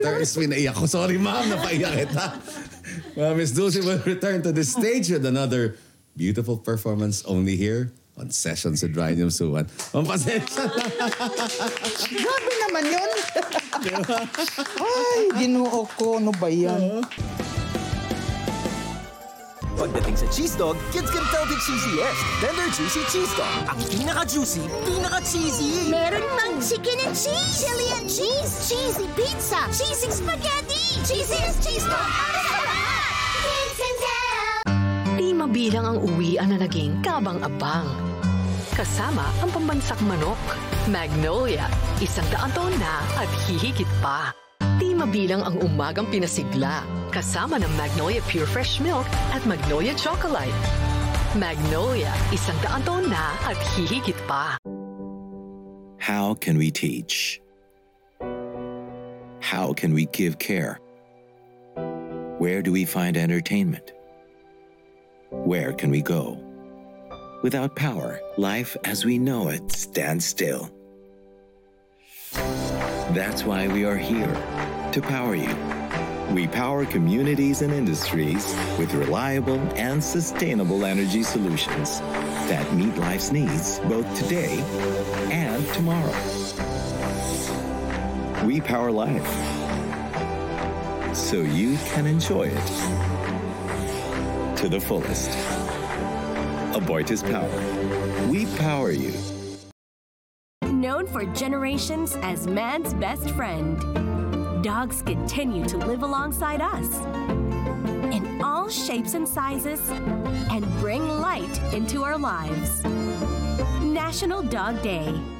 Is pinaiyak ko. Sorry, ma'am, napaiyak kita. Miss Dulce will return to the stage with another beautiful performance only here on Sessions with Ryan Yamsuan. Pasensya na. Grabe naman yun. Ay, ginoo ko. Ano ba yan? Pagdating sa cheese dog, kids can tell the cheesiest. Tender juicy cheese dog. Ang pinaka-juicy, pinaka-cheesy. Meron mang chicken and cheese, chili and cheese, cheesy pizza, cheesy spaghetti, cheesiest cheese dog out of the lahat. Kids can tell. Di mabilang ang uwian na naging kabang-abang. Kasama ang pambansak manok, Magnolia, 100 taon na at hihigit pa. Di mabilang ang umagang pinasigla, kasama ng Magnolia Pure Fresh Milk at Magnolia Chocolate. Magnolia, 100 taon na at hihigit pa. How can we teach? How can we give care? Where do we find entertainment? Where can we go? Without power, life as we know it stands still. That's why we are here, to power you. We power communities and industries with reliable and sustainable energy solutions that meet life's needs both today and tomorrow. We power life so you can enjoy it to the fullest. Aboitiz Power. We power you. Known for generations as man's best friend, dogs continue to live alongside us in all shapes and sizes and bring light into our lives. National Dog Day.